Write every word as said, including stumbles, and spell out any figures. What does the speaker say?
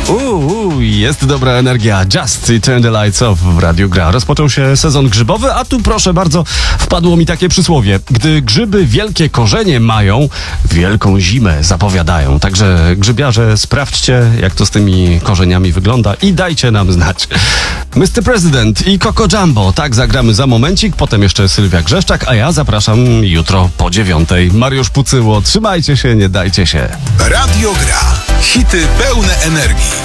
Uuu, jest dobra energia. Just Turn the Lights Off w Radiu Gra. Rozpoczął się sezon grzybowy, a tu proszę bardzo, wpadło mi takie przysłowie. Gdy grzyby wielkie korzenie mają, wielką zimę zapowiadają. Także grzybiarze, sprawdźcie, jak to z tymi korzeniami wygląda i dajcie nam znać. mister President i Coco Jumbo. Tak zagramy za momencik, potem jeszcze Sylwia Grzeszczak, a ja zapraszam jutro po dziewiątej. Mariusz Pucyło, trzymajcie się, nie dajcie się. Radio Gra. Hity pełne energii.